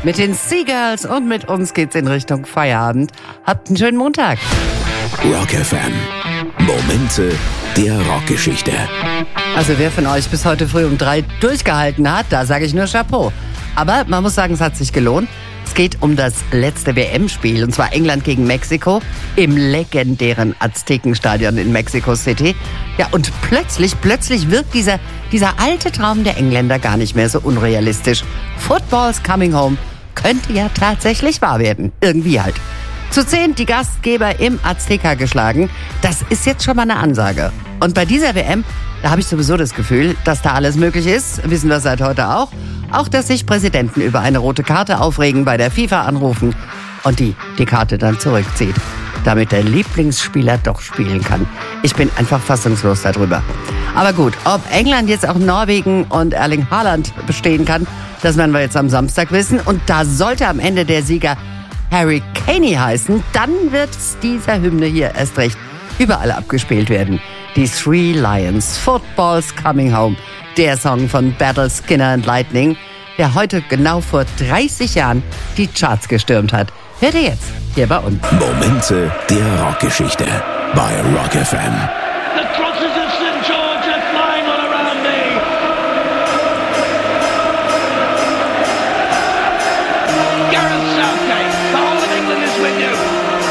mit den Seagulls und mit uns geht's in Richtung Feierabend. Habt einen schönen Montag. Rock FM. Momente der Rockgeschichte. Also wer von euch bis heute früh um 3 durchgehalten hat, da sage ich nur Chapeau. Aber man muss sagen, es hat sich gelohnt. Es geht um das letzte WM-Spiel, und zwar England gegen Mexiko im legendären Aztekenstadion in Mexico City. Ja, und plötzlich wirkt dieser alte Traum der Engländer gar nicht mehr so unrealistisch. Football's coming home könnte ja tatsächlich wahr werden. Irgendwie halt. Zu 10 die Gastgeber im Azteca geschlagen. Das ist jetzt schon mal eine Ansage. Und bei dieser WM, da habe ich sowieso das Gefühl, dass da alles möglich ist. Wissen wir seit heute auch. Auch, dass sich Präsidenten über eine rote Karte aufregen, bei der FIFA anrufen und die Karte dann zurückzieht, damit der Lieblingsspieler doch spielen kann. Ich bin einfach fassungslos darüber. Aber gut, ob England jetzt auch Norwegen und Erling Haaland bestehen kann, das werden wir jetzt am Samstag wissen. Und da sollte am Ende der Sieger Harry Kane heißen, dann wird dieser Hymne hier erst recht überall abgespielt werden. Die Three Lions, Football's Coming Home, der Song von Battle, Skinner and Lightning, der heute genau vor 30 Jahren die Charts gestürmt hat. Hört ihr jetzt hier bei uns. Momente der Rockgeschichte bei Rock FM. The cross is